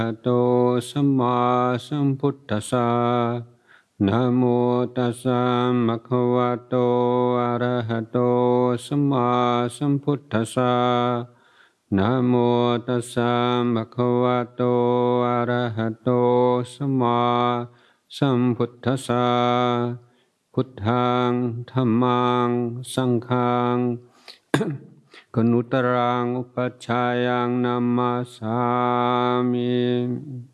โตสัมมาสัมพุทธัสสะนะโมตัสสะภะคะวะโตอะระหะโตสัมมาสัมพุทธัสสะนะโมตัสสะภะคะวะโตอะระหะโตสัมมาสัมพุทธัสสะพุทธังธัมมังสังฆัง กนุตรังอุปัชฌายังนัมมาสามิ